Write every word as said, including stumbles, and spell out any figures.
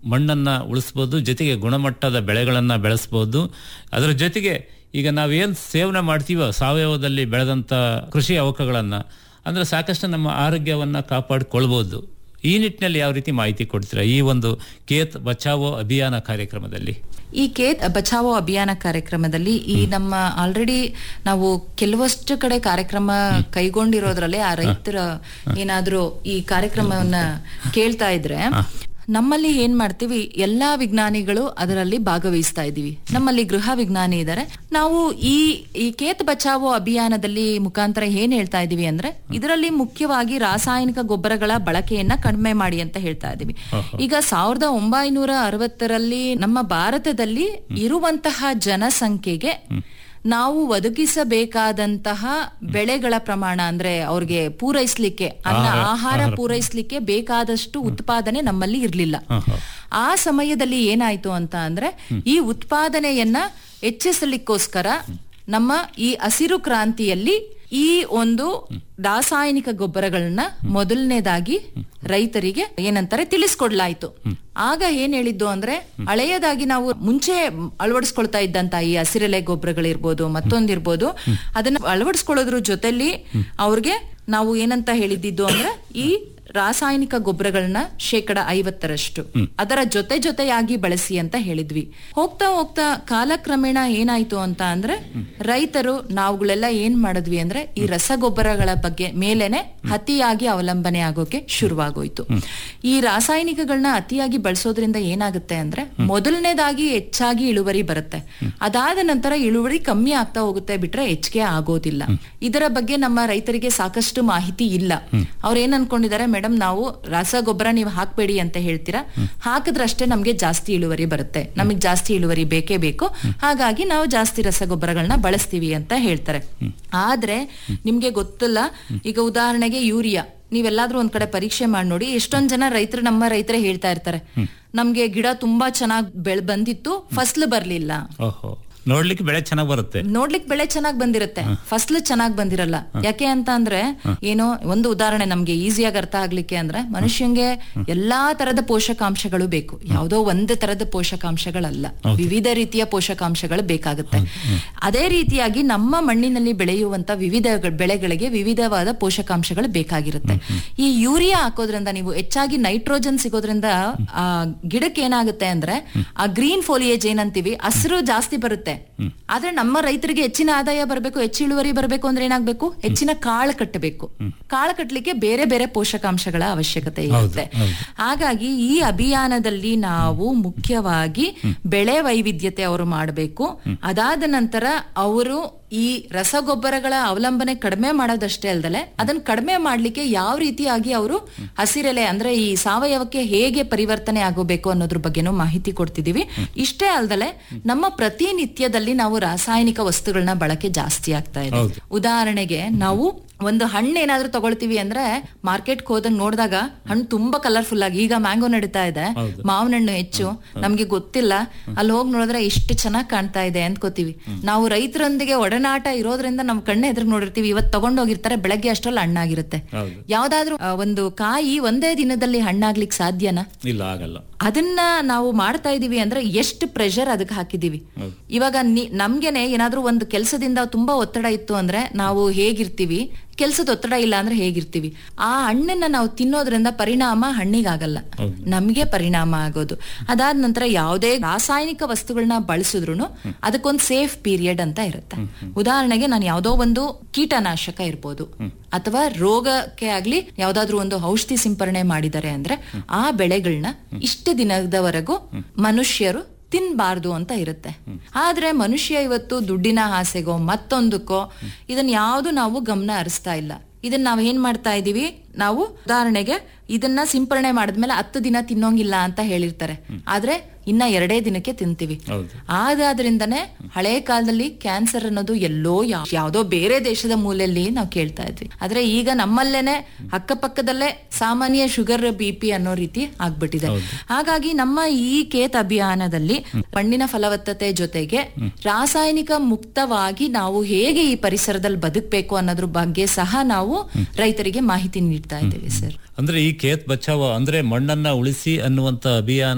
ಮಣ್ಣನ್ನ ಉಳಿಸ್ಬೋದು, ಜೊತೆಗೆ ಗುಣಮಟ್ಟದ ಬೆಳೆಗಳನ್ನ ಬೆಳೆಸ್ಬೋದು. ಅದರ ಜೊತೆಗೆ ಈಗ ನಾವೇನು ಸೇವನೆ ಮಾಡ್ತೀವೋ ಸಾವಯವದಲ್ಲಿ ಬೆಳೆದಂಥ ಕೃಷಿ ಅವಕಗಳನ್ನ ಅಂದ್ರೆ ಸಾಕಷ್ಟು ನಮ್ಮ ಆರೋಗ್ಯವನ್ನ ಕಾಪಾಡಿಕೊಳ್ಬೋದು. ಈ ನಿಟ್ಟಿನಲ್ಲಿ ಯಾವ ರೀತಿ ಮಾಹಿತಿ ಕೊಡ್ತೀರಾ ಈ ಒಂದು ಖೇತ್ ಬಚಾವೋ ಅಭಿಯಾನ ಕಾರ್ಯಕ್ರಮದಲ್ಲಿ? ಈ ಖೇತ್ ಬಚಾವೋ ಅಭಿಯಾನ ಕಾರ್ಯಕ್ರಮದಲ್ಲಿ ಈ ನಮ್ಮ ಆಲ್ರೆಡಿ ನಾವು ಕೆಲವಷ್ಟು ಕಡೆ ಕಾರ್ಯಕ್ರಮ ಕೈಗೊಂಡಿರೋದ್ರಲ್ಲಿ ಆ ರೈತರ ಏನಾದ್ರೂ ಈ ಕಾರ್ಯಕ್ರಮವನ್ನ ಕೇಳ್ತಾ ಇದ್ರೆ ನಮ್ಮಲ್ಲಿ ಏನ್ ಮಾಡ್ತೀವಿ, ಎಲ್ಲಾ ವಿಜ್ಞಾನಿಗಳು ಅದರಲ್ಲಿ ಭಾಗವಹಿಸ್ತಾ ಇದೀವಿ. ನಮ್ಮಲ್ಲಿ ಗೃಹ ವಿಜ್ಞಾನಿ ಇದ್ದಾರೆ. ನಾವು ಈ ಈ ಖೇತ್ ಬಚಾವೋ ಅಭಿಯಾನದಲ್ಲಿ ಮುಖಾಂತರ ಏನ್ ಹೇಳ್ತಾ ಇದೀವಿ ಅಂದ್ರೆ ಇದರಲ್ಲಿ ಮುಖ್ಯವಾಗಿ ರಾಸಾಯನಿಕ ಗೊಬ್ಬರಗಳ ಬಳಕೆಯನ್ನ ಕಡಿಮೆ ಮಾಡಿ ಅಂತ ಹೇಳ್ತಾ ಇದೀವಿ. ಈಗ ಸಾವಿರದ ಒಂಬೈನೂರ ಅರವತ್ತರಲ್ಲಿ ನಮ್ಮ ಭಾರತದಲ್ಲಿ ಇರುವಂತಹ ಜನಸಂಖ್ಯೆಗೆ ನಾವು ಒದಗಿಸಬೇಕಾದಂತಹ ಬೆಳೆಗಳ ಪ್ರಮಾಣ ಅಂದ್ರೆ ಅವ್ರಿಗೆ ಪೂರೈಸ್ಲಿಕ್ಕೆ ಅನ್ನ ಆಹಾರ ಪೂರೈಸ್ಲಿಕ್ಕೆ ಬೇಕಾದಷ್ಟು ಉತ್ಪಾದನೆ ನಮ್ಮಲ್ಲಿ ಇರ್ಲಿಲ್ಲ. ಆ ಸಮಯದಲ್ಲಿ ಏನಾಯ್ತು ಅಂತ ಅಂದ್ರೆ ಈ ಉತ್ಪಾದನೆಯನ್ನ ಹೆಚ್ಚಿಸಲಿಕ್ಕೋಸ್ಕರ ನಮ್ಮ ಈ ಹಸಿರು ಕ್ರಾಂತಿಯಲ್ಲಿ ಈ ಒಂದು ರಾಸಾಯನಿಕ ಗೊಬ್ಬರಗಳನ್ನ ಮೊದಲನೇದಾಗಿ ರೈತರಿಗೆ ಏನಂತಾರೆ ತಿಳಿಸ್ಕೊಡ್ಲಾಯ್ತು. ಆಗ ಏನ್ ಹೇಳಿದ್ದು ಅಂದ್ರೆ ಹಳೆಯದಾಗಿ ನಾವು ಮುಂಚೆ ಅಳವಡಿಸ್ಕೊಳ್ತಾ ಇದ್ದಂತ ಈ ಹಸಿರೆಲೆ ಗೊಬ್ಬರಗಳಿರ್ಬೋದು ಮತ್ತೊಂದಿರ್ಬೋದು ಅದನ್ನ ಅಳವಡಿಸ್ಕೊಳ್ಳೋದ್ರ ಜೊತೆಲಿ ಅವ್ರಿಗೆ ನಾವು ಏನಂತ ಹೇಳಿದ್ದು ಅಂದ್ರೆ ಈ ರಾಸಾಯನಿಕ ಗೊಬ್ಬರಗಳನ್ನ ಶೇಕಡ ಐವತ್ತರಷ್ಟು ಅದರ ಜೊತೆ ಜೊತೆಯಾಗಿ ಬಳಸಿ ಅಂತ ಹೇಳಿದ್ವಿ. ಹೋಗ್ತಾ ಹೋಗ್ತಾ ಕಾಲಕ್ರಮೇಣ ಏನಾಯ್ತು ಅಂತ ಅಂದ್ರೆ ರೈತರು ನಾವುಗಳೆಲ್ಲ ಏನ್ ಮಾಡಿದ್ವಿ ಅಂದ್ರೆ ಈ ರಸಗೊಬ್ಬರಗಳ ಬಗ್ಗೆ ಮೇಲೆನೆ ಅತಿಯಾಗಿ ಅವಲಂಬನೆ ಆಗೋಕೆ ಶುರುವಾಗೋಯ್ತು. ಈ ರಾಸಾಯನಿಕಗಳನ್ನ ಅತಿಯಾಗಿ ಬಳಸೋದ್ರಿಂದ ಏನಾಗುತ್ತೆ ಅಂದ್ರೆ ಮೊದಲನೇದಾಗಿ ಹೆಚ್ಚಾಗಿ ಇಳುವರಿ ಬರುತ್ತೆ, ಅದಾದ ನಂತರ ಇಳುವರಿ ಕಮ್ಮಿ ಆಗ್ತಾ ಹೋಗುತ್ತೆ ಬಿಟ್ರೆ ಹೆಚ್ಚಿಗೆ ಆಗೋದಿಲ್ಲ. ಇದರ ಬಗ್ಗೆ ನಮ್ಮ ರೈತರಿಗೆ ಸಾಕಷ್ಟು ಮಾಹಿತಿ ಇಲ್ಲ. ಅವ್ರು ಏನ್ ಅನ್ಕೊಂಡಿದ್ದಾರೆ, ಮೇಡಮ್ ನಾವು ರಸಗೊಬ್ಬರ ನೀವು ಹಾಕ್ಬೇಡಿ ಅಂತ ಹೇಳ್ತೀರಾ, ಹಾಕಿದ್ರಷ್ಟೇ ನಮ್ಗೆ ಜಾಸ್ತಿ ಇಳುವರಿ ಬರುತ್ತೆ, ನಮಗ್ ಜಾಸ್ತಿ ಇಳುವರಿ ಬೇಕೇ ಬೇಕು, ಹಾಗಾಗಿ ನಾವು ಜಾಸ್ತಿ ರಸಗೊಬ್ಬರಗಳನ್ನ ಬಳಸ್ತೀವಿ ಅಂತ ಹೇಳ್ತಾರೆ. ಆದ್ರೆ ನಿಮ್ಗೆ ಗೊತ್ತಿಲ್ಲ, ಈಗ ಉದಾಹರಣೆಗೆ ಯೂರಿಯಾ ನೀವೆಲ್ಲಾದ್ರೂ ಒಂದ್ ಕಡೆ ಪರೀಕ್ಷೆ ಮಾಡಿ ನೋಡಿ, ಎಷ್ಟೊಂದ್ ಜನ ರೈತರು ನಮ್ಮ ರೈತರೇ ಹೇಳ್ತಾ ಇರ್ತಾರೆ, ನಮ್ಗೆ ಗಿಡ ತುಂಬಾ ಚೆನ್ನಾಗ್ ಬೆಳ್ ಬಂದಿತ್ತು, ಫಸಲು ಬರ್ಲಿಲ್ಲ. ನೋಡ್ಲಿಕ್ಕೆ ಬೆಳೆ ಚೆನ್ನಾಗ್ ಬರುತ್ತೆ, ನೋಡ್ಲಿಕ್ಕೆ ಬೆಳೆ ಚೆನ್ನಾಗ್ ಬಂದಿರುತ್ತೆ, ಫಸಲು ಚೆನ್ನಾಗ್ ಬಂದಿರಲ್ಲ. ಯಾಕೆ ಅಂತ ಅಂದ್ರೆ ಏನೋ ಒಂದು ಉದಾಹರಣೆ ನಮ್ಗೆ ಈಸಿಯಾಗಿ ಅರ್ಥ ಆಗ್ಲಿಕ್ಕೆ ಅಂದ್ರೆ ಮನುಷ್ಯಂಗೆ ಎಲ್ಲಾ ತರದ ಪೋಷಕಾಂಶಗಳು ಬೇಕು, ಯಾವುದೋ ಒಂದು ತರದ ಪೋಷಕಾಂಶಗಳಲ್ಲ, ವಿವಿಧ ರೀತಿಯ ಪೋಷಕಾಂಶಗಳು ಬೇಕಾಗುತ್ತೆ. ಅದೇ ರೀತಿಯಾಗಿ ನಮ್ಮ ಮಣ್ಣಿನಲ್ಲಿ ಬೆಳೆಯುವಂತ ವಿವಿಧ ಬೆಳೆಗಳಿಗೆ ವಿವಿಧವಾದ ಪೋಷಕಾಂಶಗಳು ಬೇಕಾಗಿರುತ್ತೆ. ಈ ಯೂರಿಯಾ ಹಾಕೋದ್ರಿಂದ ನೀವು ಹೆಚ್ಚಾಗಿ ನೈಟ್ರೋಜನ್ ಸಿಗೋದ್ರಿಂದ ಆ ಗಿಡಕ್ಕೆ ಏನಾಗುತ್ತೆ ಅಂದ್ರೆ ಆ ಗ್ರೀನ್ ಫೋಲಿಯೇಜ್ ಏನಂತೀವಿ ಹಸಿರು ಜಾಸ್ತಿ ಬರುತ್ತೆ. ಆದ್ರೆ ನಮ್ಮ ರೈತರಿಗೆ ಹೆಚ್ಚಿನ ಆದಾಯ ಬರಬೇಕು, ಹೆಚ್ಚು ಇಳುವರಿ ಬರಬೇಕು ಅಂದ್ರೆ ಏನಾಗ್ಬೇಕು, ಹೆಚ್ಚಿನ ಕಾಳು ಕಟ್ಟಬೇಕು. ಕಾಳು ಕಟ್ಟಲಿಕ್ಕೆ ಬೇರೆ ಬೇರೆ ಪೋಷಕಾಂಶಗಳ ಅವಶ್ಯಕತೆ ಇರುತ್ತೆ. ಹಾಗಾಗಿ ಈ ಅಭಿಯಾನದಲ್ಲಿ ನಾವು ಮುಖ್ಯವಾಗಿ ಬೆಳೆ ವೈವಿಧ್ಯತೆ ಅವರು ಮಾಡಬೇಕು. ಅದಾದ ನಂತರ ಅವರು ಈ ರಸಗೊಬ್ಬರಗಳ ಅವಲಂಬನೆ ಕಡಿಮೆ ಮಾಡೋದಷ್ಟೇ ಅಲ್ದಲೆ ಅದನ್ನ ಕಡಿಮೆ ಮಾಡ್ಲಿಕ್ಕೆ ಯಾವ ರೀತಿಯಾಗಿ ಅವರು ಹಸಿರೆಲೆ ಅಂದ್ರೆ ಈ ಸಾವಯವಕ್ಕೆ ಹೇಗೆ ಪರಿವರ್ತನೆ ಆಗಬೇಕು ಅನ್ನೋದ್ರ ಬಗ್ಗೆನೂ ಮಾಹಿತಿ ಕೊಡ್ತಿದೀವಿ. ಇಷ್ಟೇ ಅಲ್ದಲೆ ನಮ್ಮ ಪ್ರತಿನಿತ್ಯದಲ್ಲಿ ನಾವು ರಾಸಾಯನಿಕ ವಸ್ತುಗಳನ್ನ ಬಳಕೆ ಜಾಸ್ತಿ ಆಗ್ತಾ ಇದೆ. ಉದಾಹರಣೆಗೆ ನಾವು ಒಂದು ಹಣ್ಣು ಏನಾದ್ರೂ ತಗೊಳ್ತೀವಿ ಅಂದ್ರೆ ಮಾರ್ಕೆಟ್ಗೆ ಹೋದಂಗ್ ನೋಡಿದಾಗ ಹಣ್ಣು ತುಂಬಾ ಕಲರ್ಫುಲ್ ಆಗಿ, ಈಗ ಮ್ಯಾಂಗೋ ನಡೀತಾ ಇದೆ, ಮಾವಿನ ಹಣ್ಣು ಹೆಚ್ಚು, ನಮ್ಗೆ ಗೊತ್ತಿಲ್ಲ, ಅಲ್ಲಿ ಹೋಗಿ ನೋಡಿದ್ರೆ ಎಷ್ಟು ಚೆನ್ನಾಗಿ ಕಾಣ್ತಾ ಇದೆ ಅಂದ್ಕೋತೀವಿ. ನಾವು ರೈತರೊಂದಿಗೆ ಒಡನಾಟ ಇರೋದ್ರಿಂದ ನಮ್ ಕಣ್ಣೆ ಎದುರು ನೋಡಿರ್ತೀವಿ, ಇವತ್ತು ತಗೊಂಡೋಗಿರ್ತಾರೆ, ಬೆಳಗ್ಗೆ ಅಷ್ಟರಲ್ಲಿ ಹಣ್ಣಾಗಿರುತ್ತೆ. ಯಾವ್ದಾದ್ರು ಒಂದು ಕಾಯಿ ಒಂದೇ ದಿನದಲ್ಲಿ ಹಣ್ಣಾಗ್ಲಿಕ್ಕೆ ಸಾಧ್ಯನಾ? ಇಲ್ಲ, ಆಗಲ್ಲ. ಅದನ್ನ ನಾವು ಮಾಡ್ತಾ ಇದೀವಿ ಅಂದ್ರೆ ಎಷ್ಟು ಪ್ರೆಷರ್ ಅದಕ್ಕೆ ಹಾಕಿದೀವಿ. ಇವಾಗ ನಮ್ಗೆನೆ ಏನಾದ್ರೂ ಒಂದು ಕೆಲಸದಿಂದ ತುಂಬಾ ಒತ್ತಡ ಇತ್ತು ಅಂದ್ರೆ ನಾವು ಹೇಗಿರ್ತೀವಿ, ಕೆಲ್ಸದ ಒತ್ತಡ ಇಲ್ಲ ಅಂದ್ರೆ ಹೇಗಿರ್ತೀವಿ. ಆ ಹಣ್ಣನ್ನ ನಾವು ತಿನ್ನೋದ್ರಿಂದ ಪರಿಣಾಮ ಹಣ್ಣಿಗಾಗಲ್ಲ, ನಮ್ಗೆ ಪರಿಣಾಮ ಆಗೋದು. ಅದಾದ ನಂತರ ಯಾವುದೇ ರಾಸಾಯನಿಕ ವಸ್ತುಗಳನ್ನ ಬಳಸಿದ್ರು ಅದಕ್ಕೊಂದು ಸೇಫ್ ಪೀರಿಯಡ್ ಅಂತ ಇರುತ್ತೆ. ಉದಾಹರಣೆಗೆ ನಾನು ಯಾವ್ದೋ ಒಂದು ಕೀಟನಾಶಕ ಇರ್ಬೋದು ಅಥವಾ ರೋಗಕ್ಕೆ ಆಗ್ಲಿ ಯಾವ್ದಾದ್ರು ಒಂದು ಔಷಧಿ ಸಿಂಪರಣೆ ಮಾಡಿದ್ದಾರೆ ಅಂದ್ರೆ ಆ ಬೆಳೆಗಳನ್ನ ಇಷ್ಟು ದಿನದವರೆಗೂ ಮನುಷ್ಯರು ತಿನ್ಬಾರ್ದು ಅಂತ ಇರುತ್ತೆ. ಆದ್ರೆ ಮನುಷ್ಯ ಇವತ್ತು ದುಡ್ಡಿನ ಆಸೆಗೋ ಮತ್ತೊಂದಕ್ಕೋ ಇದನ್ನ ಯಾವ್ದು ನಾವು ಗಮನ ಹರಿಸ್ತಾ ಇಲ್ಲ. ಇದನ್ನ ನಾವ್ ಏನ್ ಮಾಡ್ತಾ ಇದೀವಿ, ನಾವು ಉದಾಹರಣೆಗೆ ಇದನ್ನ ಸಿಂಪರಣೆ ಮಾಡಿದ್ಮೇಲೆ ಹತ್ತು ದಿನ ತಿನ್ನೋಂಗಿಲ್ಲ ಅಂತ ಹೇಳಿರ್ತಾರೆ, ಆದ್ರೆ ಇನ್ನ ಎರಡೇ ದಿನಕ್ಕೆ ತಿಂತೀವಿ. ಆದ್ರಿಂದನೇ ಹಳೆ ಕಾಲದಲ್ಲಿ ಕ್ಯಾನ್ಸರ್ ಅನ್ನೋದು ಎಲ್ಲೋ ಯಾವ್ದೋ ಬೇರೆ ದೇಶದ ಮೂಲೆಯಲ್ಲಿ ನಾವು ಕೇಳ್ತಾ ಇದ್ವಿ, ಆದ್ರೆ ಈಗ ನಮ್ಮಲ್ಲೇನೆ ಅಕ್ಕಪಕ್ಕದಲ್ಲೇ ಸಾಮಾನ್ಯ ಶುಗರ್ ಬಿ ಪಿ ಅನ್ನೋ ರೀತಿ ಆಗ್ಬಿಟ್ಟಿದೆ. ಹಾಗಾಗಿ ನಮ್ಮ ಈ ಖೇತ್ ಅಭಿಯಾನದಲ್ಲಿ ಮಣ್ಣಿನ ಫಲವತ್ತತೆ ಜೊತೆಗೆ ರಾಸಾಯನಿಕ ಮುಕ್ತವಾಗಿ ನಾವು ಹೇಗೆ ಈ ಪರಿಸರದಲ್ಲಿ ಬದುಕಬೇಕು ಅನ್ನೋದ್ರ ಬಗ್ಗೆ ಸಹ ನಾವು ರೈತರಿಗೆ ಮಾಹಿತಿ ನೀಡ್ತಾ ಇದ್ದೇವೆ ಸರ್. ಅಂದ್ರೆ ಈ ಖೇತ್ ಬಚಾವೋ ಅಂದ್ರೆ ಮಣ್ಣನ್ನ ಉಳಿಸಿ ಅನ್ನುವಂತ ಅಭಿಯಾನ